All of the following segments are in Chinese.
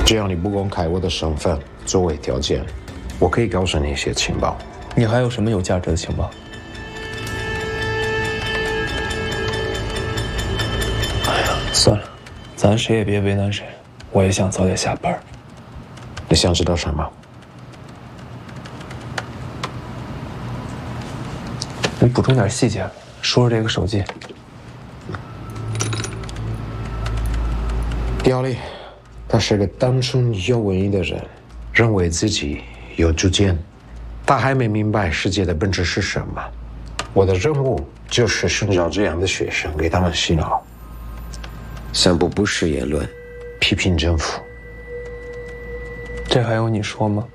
只要你不公开我的身份作为条件，我可以告诉你一些情报。 你还有什么有价值的情报？哎呀，算了，咱谁也别为难谁。我也想早点下班。 你想知道什么？ 你补充点细节，说说这个手机。 刁力，他是个单纯有文艺的人，认为自己有主见，他还没明白世界的本质是什么。我的任务就是寻找这样的学生，给他们洗脑，散布不实言论，批评政府。 这还用你说吗？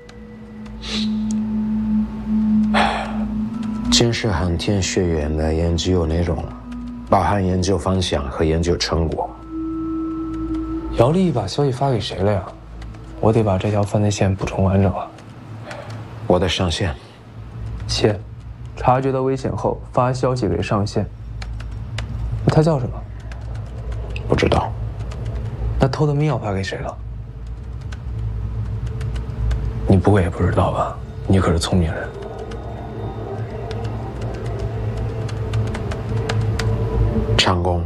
建设航天学院的研究内容，包含研究方向和研究成果。 姚丽把消息发给谁了呀？我得把这条犯罪线补充完整了。 我的上线。 切，察觉到危险后发消息给上线。他叫什么？ 不知道。 那偷的密钥发给谁了？你不会也不知道吧？你可是聪明人。 长弓。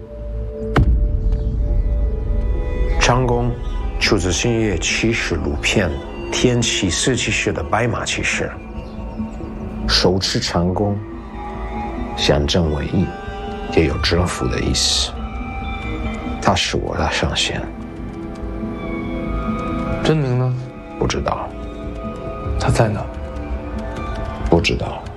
长弓出自星夜骑士录片《天启四骑士》的白马骑士，手持长弓，象征为义，也有征服的意思。他是我的上线。 真名呢？ 不知道。 他在哪？ 不知道。